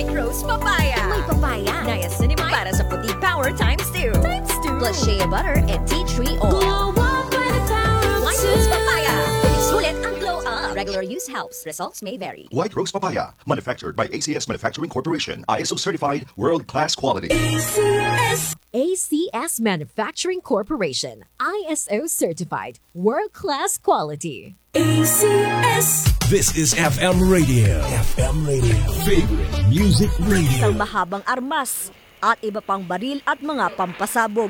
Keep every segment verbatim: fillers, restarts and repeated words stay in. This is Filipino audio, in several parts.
White Rose Papaya. May papaya. Niacinamide para sa puti power times two. Times two. Plus shea butter and tea tree oil. White Rose Papaya. Sulit ang glow up. Regular use helps. Results may vary. White Rose Papaya, manufactured by A C S Manufacturing Corporation, I S O certified, world-class quality. A C S Manufacturing Corporation, I S O certified, world-class quality. This is F M Radio. F M Radio. Favorite Music Radio. Isang mahabang armas at iba pang baril at mga pampasabog.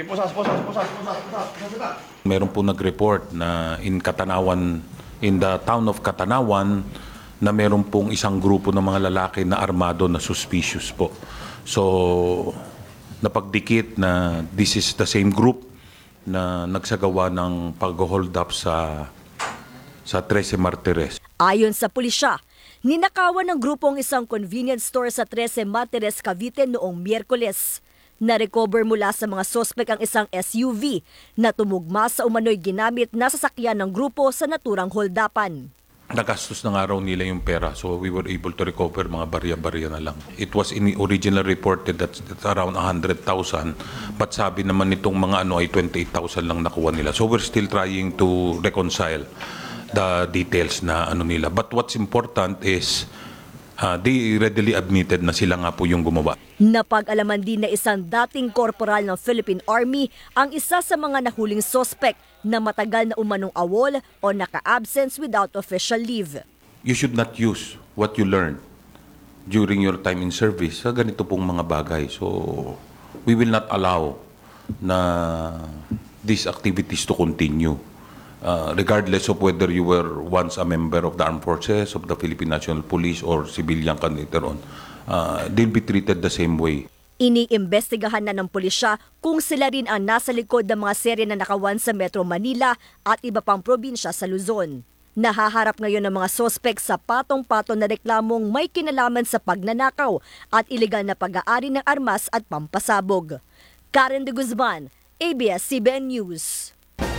Meron po nag-report na in Katanawan, in the town of Katanawan, na meron pong isang grupo ng mga lalaki na armado na suspicious po. So, napagdikit na this is the same group na nagsagawa ng pag-hold up sa sa Trece Martires. Ayon sa pulisya, ninakawan ng grupong isang convenience store sa Trece Martires, Cavite noong Miyerkules. Na-recover mula sa mga sospek ang isang S U V na tumugma sa umano'y ginamit na sasakyan ng grupo sa naturang holdapan. Nagastos na nga raw nila yung pera, so we were able to recover mga barya-barya na lang. It was in originally reported that it's around one hundred thousand, but sabi naman nitong mga ano ay twenty-eight thousand lang nakuha nila. So we're still trying to reconcile the details na ano nila. But what's important is uh, they readily admitted na sila nga po yung gumawa. Napag-alaman din na isang dating korporal ng Philippine Army ang isa sa mga nahuling sospek na matagal na umanong awol o naka-absence without official leave. You should not use what you learned during your time in service sa ganito pong mga bagay. So we will not allow na these activities to continue. Uh, regardless of whether you were once a member of the armed forces, of the Philippine National Police, or civilian ka later on, uh, they'll be treated the same way. Iniimbestigahan na ng pulisya kung sila rin ang nasa likod ng mga serye na nakawan sa Metro Manila at iba pang probinsya sa Luzon. Nahaharap ngayon ng mga sospek sa patong-patong na reklamong may kinalaman sa pagnanakaw at ilegal na pag-aari ng armas at pampasabog. Karen de Guzman, A B S C B N News.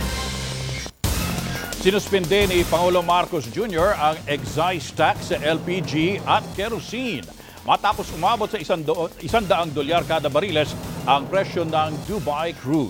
Sinuspinde ni Pangulong Marcos Junior ang excise tax sa L P G at kerosene matapos umabot sa isang, do- isang daang dolyar kada bariles ang presyo ng Dubai crude.